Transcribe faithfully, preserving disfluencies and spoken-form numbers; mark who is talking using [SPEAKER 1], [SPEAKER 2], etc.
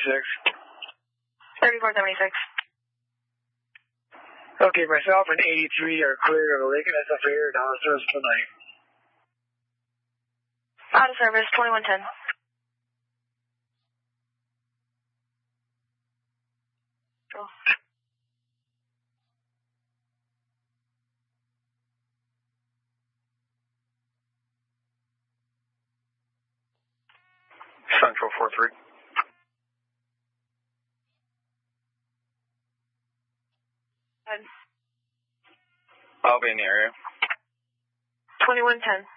[SPEAKER 1] seventy-six.
[SPEAKER 2] thirty-four seventy-six.
[SPEAKER 1] Okay, myself and eighty-three are clear of the Lincoln S F A or down the service tonight.
[SPEAKER 2] Out of service, twenty-one ten. Oh.
[SPEAKER 3] Central four three.
[SPEAKER 2] Good.
[SPEAKER 3] I'll be in the area.
[SPEAKER 2] twenty-one ten.